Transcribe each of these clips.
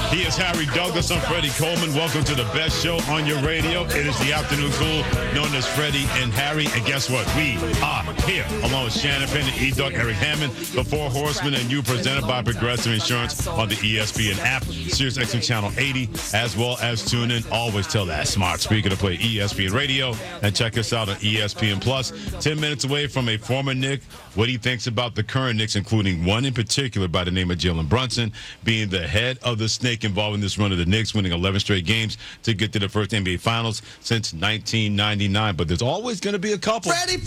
He is Harry Douglas. I'm Freddie Coleman. Welcome to the best show on your radio. It is the afternoon cool, known as Freddie and Harry. And guess what? We are here, along with Shannon Penn, E-Duck, Eric Hammond, the Four Horsemen, and you, presented by Progressive Insurance on the ESPN app, Sirius XM Channel 80, as well as tune in. Always tell that smart speaker to play ESPN Radio, and check us out on ESPN Plus. 10 minutes away from a former Knick, what he thinks about the current Knicks, including one in particular by the name of Jalen Brunson, being the head of the snake involved in this run of the Knicks, winning 11 straight games to get to the first NBA Finals since 1999. But there's always going to be a couple. Freddie,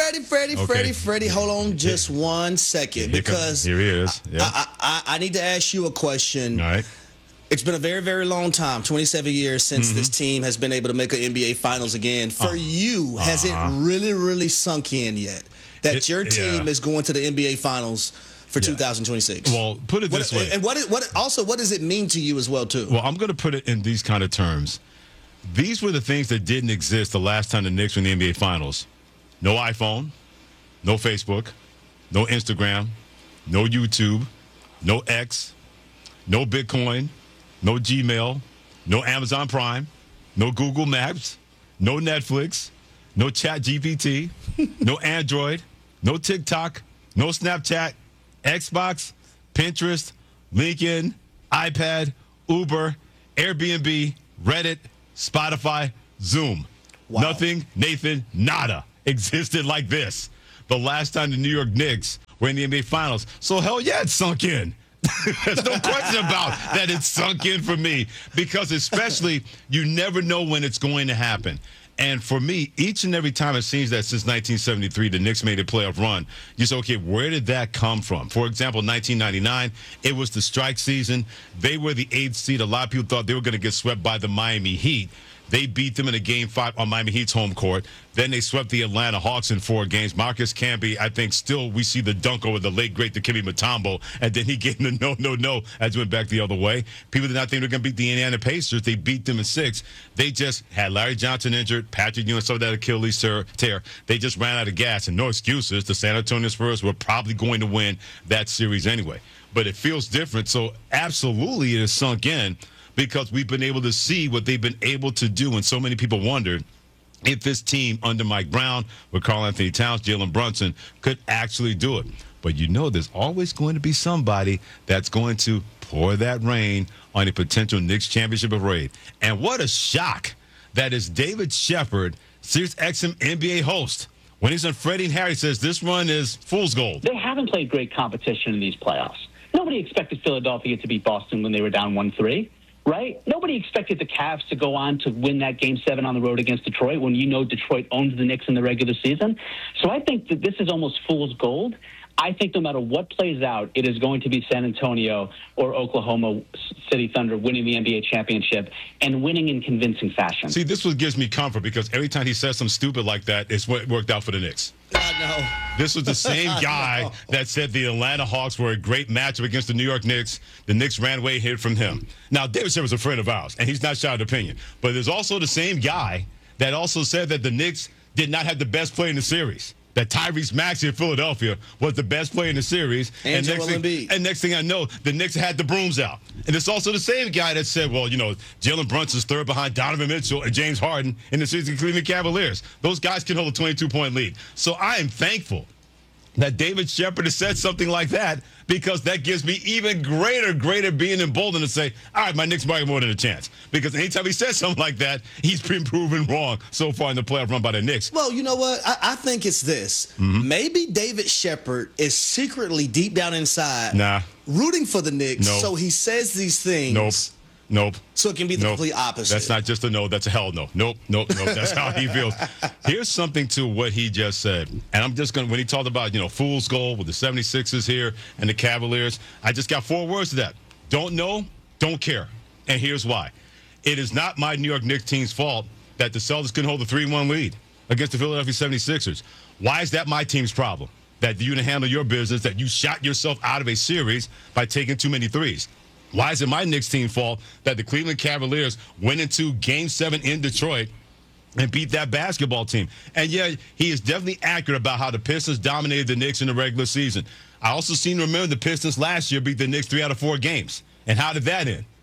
hold on just 1 second, because here he is. Yeah. I need to ask you a question. All right. It's been a very, very long time, 27 years since this team has been able to make an NBA Finals again. For you, has it really, really sunk in yet that your team is going to the NBA Finals for 2026? Well, put it this way. And what does it mean to you as well, too? Well, I'm going to put it in these kind of terms. These were the things that didn't exist the last time the Knicks were in the NBA Finals. No iPhone, no Facebook, no Instagram, no YouTube, no X, no Bitcoin, no Gmail, no Amazon Prime, no Google Maps, no Netflix, no Chat GPT, no Android, no TikTok, no Snapchat, Xbox, Pinterest, LinkedIn, iPad, Uber, Airbnb, Reddit, Spotify, Zoom. Wow. Nothing, Nathan, nada existed like this the last time the New York Knicks were in the NBA Finals. So hell yeah, it sunk in. There's no question about that. It's sunk in for me, because especially you never know when it's going to happen. And for me, each and every time it seems that since 1973, the Knicks made a playoff run, you say, okay, where did that come from? For example, 1999, it was the strike season. They were the 8th seed. A lot of people thought they were going to get swept by the Miami Heat. They beat them in a Game 5 on Miami Heat's home court. Then they swept the Atlanta Hawks in 4 games. Marcus Camby, I think still we see the dunk over the late, great Dikembe Mutombo, and then he gave them the no as went back the other way. People did not think they were going to beat the Indiana Pacers. They beat them in 6. They just had Larry Johnson injured, Patrick Ewing suffered that Achilles tear. They just ran out of gas, and no excuses. The San Antonio Spurs were probably going to win that series anyway. But it feels different, so absolutely it has sunk in, because we've been able to see what they've been able to do. And so many people wondered if this team under Mike Brown with Karl-Anthony Towns, Jalen Brunson could actually do it. But you know there's always going to be somebody that's going to pour that rain on a potential Knicks championship parade. And what a shock that is David Shepard, Sirius XM NBA host. When he's on Freddie and Harry, says this run is fool's gold. They haven't played great competition in these playoffs. Nobody expected Philadelphia to beat Boston when they were down 1-3. Right? Nobody expected the Cavs to go on to win that Game 7 on the road against Detroit when you know Detroit owns the Knicks in the regular season. So I think that this is almost fool's gold. I think no matter what plays out, it is going to be San Antonio or Oklahoma City Thunder winning the NBA championship, and winning in convincing fashion. See, this gives me comfort, because every time he says something stupid like that, it's what worked out for the Knicks. I know. This was the same guy that said the Atlanta Hawks were a great matchup against the New York Knicks. The Knicks ran away, hid from him. Now, David Shepard's a friend of ours, and he's not shy of opinion. But there's also the same guy that also said that the Knicks did not have the best player in the series, that Tyrese Maxey of Philadelphia was the best player in the series. And next thing I know, the Knicks had the brooms out. And it's also the same guy that said, well, you know, Jalen Brunson's third behind Donovan Mitchell and James Harden in the series of Cleveland Cavaliers. Those guys can hold a 22-point lead. So I am thankful that David Shepard has said something like that, because that gives me even greater being emboldened to say, all right, my Knicks might have more than a chance. Because anytime he says something like that, he's been proven wrong so far in the playoff run by the Knicks. Well, you know what? I think it's this. Maybe David Shepard is secretly deep down inside rooting for the Knicks, so he says these things. Nope. So it can be the complete opposite. That's not just a no. That's a hell no. Nope. That's how he feels. Here's something to what he just said. And I'm just going to, when he talked about, fool's gold with the 76ers here and the Cavaliers, I just got 4 words to that. Don't know, don't care. And here's why. It is not my New York Knicks team's fault that the Celtics couldn't hold a 3-1 lead against the Philadelphia 76ers. Why is that my team's problem? That you didn't handle your business, that you shot yourself out of a series by taking too many threes. Why is it my Knicks team's fault that the Cleveland Cavaliers went into Game 7 in Detroit and beat that basketball team? And yeah, he is definitely accurate about how the Pistons dominated the Knicks in the regular season. I also seem to remember the Pistons last year beat the Knicks 3 out of 4 games. And how did that end?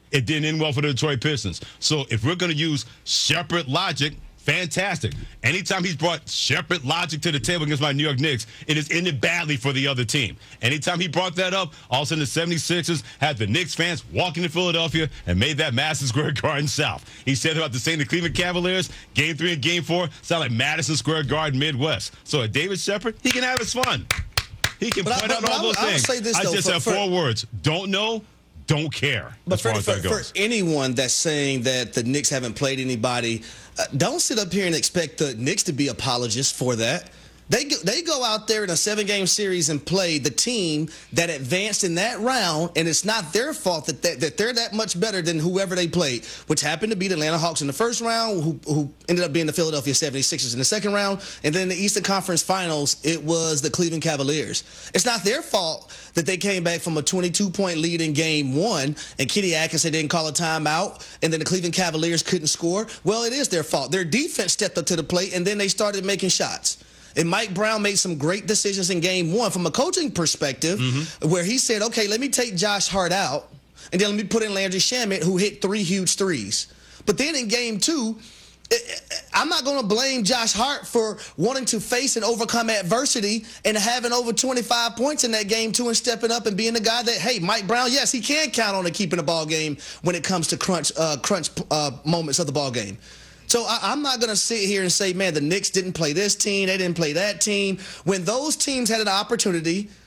It didn't end well for the Detroit Pistons. So if we're going to use Shepherd logic, fantastic. Anytime he's brought Shepherd logic to the table against my New York Knicks, it has ended badly for the other team. Anytime he brought that up, all of a sudden the 76ers had the Knicks fans walking to Philadelphia and made that Madison Square Garden South. He said about the same, the Cleveland Cavaliers, Game 3 and Game 4, sound like Madison Square Garden Midwest. So at David Shepherd, he can have his fun. He can point out all those things. I just have 4 words. Don't know. Don't care. But for anyone that's saying that the Knicks haven't played anybody, don't sit up here and expect the Knicks to be apologists for that. They go out there in a 7-game series and play the team that advanced in that round, and it's not their fault that they're that much better than whoever they played, which happened to be the Atlanta Hawks in the first round, who ended up being the Philadelphia 76ers in the second round, and then in the Eastern Conference Finals, it was the Cleveland Cavaliers. It's not their fault that they came back from a 22-point lead in Game 1, and Kenny Atkinson didn't call a timeout, and then the Cleveland Cavaliers couldn't score. Well, it is their fault. Their defense stepped up to the plate, and then they started making shots. And Mike Brown made some great decisions in Game 1 from a coaching perspective, where he said, okay, let me take Josh Hart out, and then let me put in Landry Shamet, who hit 3 huge threes. But then in Game 2, I'm not going to blame Josh Hart for wanting to face and overcome adversity and having over 25 points in that Game 2 and stepping up and being the guy that, hey, Mike Brown, yes, he can count on and keeping the ball game when it comes to crunch moments of the ball game. So I'm not going to sit here and say, man, the Knicks didn't play this team, they didn't play that team. When those teams had an opportunity